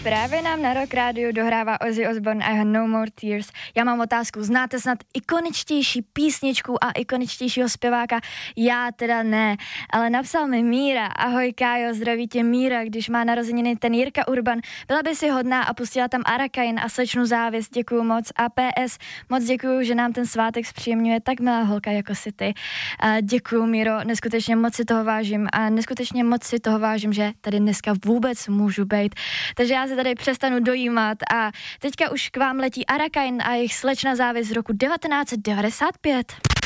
Právě nám na Rock Rádiu dohrává Ozzy Osbourne a jeho No More Tears. Já mám otázku, znáte snad ikoničtější písničku a ikoničtějšího zpěváka? Já teda ne, ale napsal mi Míra. Ahoj Kájo, zdraví tě Míra, když má narozeniny ten Jirka Urban. Byla by si hodná a pustila tam Arakain a slečnu Závěst, děkuju moc. A PS, moc děkuju, že nám ten svátek zpříjemňuje tak milá holka jako si ty. Děkuju Míro, neskutečně moc si toho vážím a neskutečně moc si toho vážím, že tady dneska vůbec můžu být. Takže já se tady přestanu dojímat a teďka už k vám letí Arakain a jejich slečna Závěst z roku 1995.